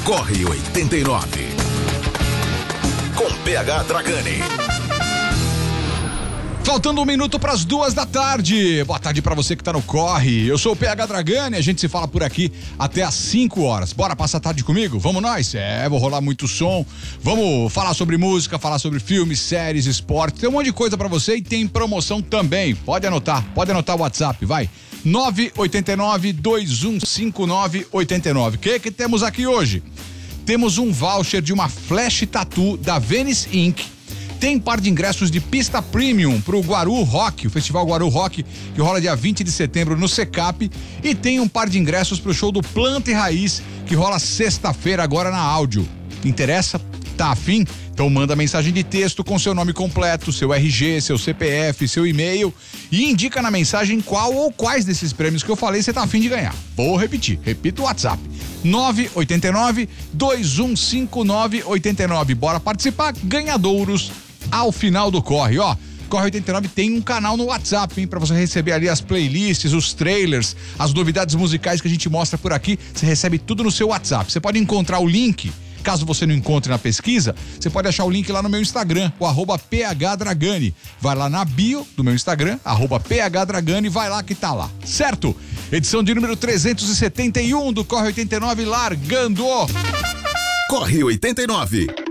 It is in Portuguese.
Corre 89. Com PH Dragani. Faltando 1 minuto para as 2 da tarde. Boa tarde para você que tá no Corre. Eu sou o PH Dragani, a gente se fala por aqui até às 5 horas. Bora passar a tarde comigo? Vamos nós? Vou rolar muito som. Vamos falar sobre música, falar sobre filmes, séries, esporte. Tem um monte de coisa para você e tem promoção também. Pode anotar o WhatsApp, vai. 989-2159-89. O que temos aqui hoje? Temos um voucher de uma Flash Tattoo da Venice Inc. Tem par de ingressos de pista premium pro Guaru Rock, o Festival Guaru Rock, que rola dia 20 de setembro no Secap. E tem um par de ingressos pro show do Planta e Raiz, que rola sexta-feira agora na Áudio. Interessa? Tá afim? Então manda mensagem de texto com seu nome completo, seu RG, seu CPF, seu e-mail e indica na mensagem qual ou quais desses prêmios que eu falei você tá afim de ganhar. Vou repetir, repito o WhatsApp. 989-2159-89. Bora participar, ganhadouros ao final do Corre, ó. Corre 89 tem um canal no WhatsApp, hein? Pra você receber ali as playlists, os trailers, as novidades musicais que a gente mostra por aqui. Você recebe tudo no seu WhatsApp. Você pode encontrar o link. Caso você não encontre na pesquisa, você pode achar o link lá no meu Instagram, o @PHDragani. Vai lá na bio do meu Instagram, @PHDragani, vai lá que tá lá, certo? Edição de número 371 do Corre 89 largando. Corre 89.